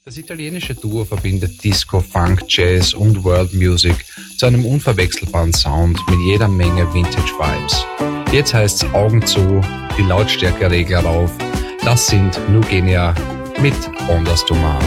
Das italienische Duo verbindet Disco, Funk, Jazz und World Music zu einem unverwechselbaren Sound mit jeder Menge Vintage Vibes. Jetzt heißt's Augen zu, die Lautstärkeregler rauf. Das sind Nugenia mit Ondas Domar.